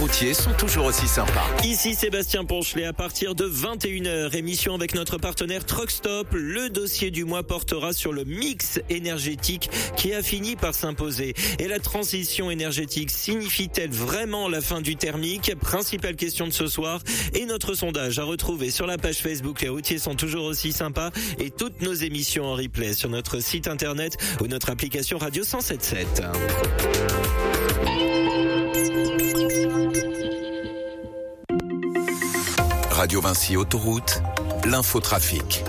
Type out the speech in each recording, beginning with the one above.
routiers sont toujours aussi sympas. Ici Sébastien Ponchelet, à partir de 21h, émission avec notre partenaire Truck Stop. Le dossier du mois portera sur le mix énergétique qui a fini par s'imposer. Et la transition énergétique signifie-t-elle vraiment la fin du thermique? Principale question de ce soir. Et notre sondage à retrouver sur la page Facebook Les routiers sont toujours aussi sympas, et toutes nos émissions en replay sur notre site internet ou notre application Radio 107.7. Radio Vinci Autoroute, l'infotrafic.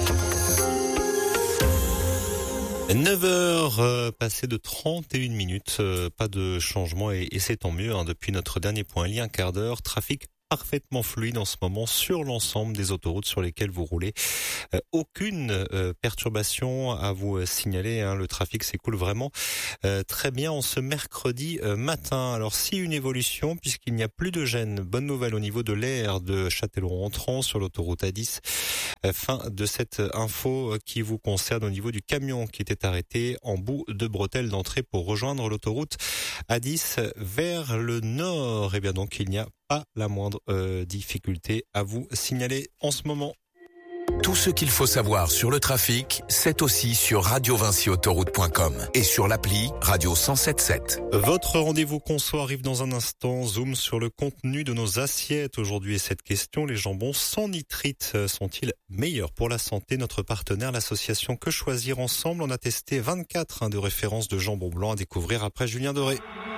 9h passées de 31 minutes, pas de changement et c'est tant mieux. Depuis notre dernier point, il y a un quart d'heure, trafic parfaitement fluide en ce moment sur l'ensemble des autoroutes sur lesquelles vous roulez. Aucune perturbation à vous signaler. Le trafic s'écoule vraiment très bien en ce mercredi matin. Alors si une évolution, puisqu'il n'y a plus de gêne. Bonne nouvelle au niveau de l'aire de Châtellerault entrant sur l'autoroute A10. Fin de cette info qui vous concerne au niveau du camion qui était arrêté en bout de bretelle d'entrée pour rejoindre l'autoroute A10 vers le nord. Et bien donc il n'y a pas la moindre difficulté à vous signaler en ce moment. Tout ce qu'il faut savoir sur le trafic, c'est aussi sur radiovinciautoroute.com et sur l'appli Radio 107.7. Votre rendez-vous conso arrive dans un instant. Zoom sur le contenu de nos assiettes. Aujourd'hui, cette question, les jambons sans nitrite sont-ils meilleurs pour la santé? Notre partenaire, l'association Que Choisir Ensemble, en a testé 24 de références de jambon blanc à découvrir après Julien Doré.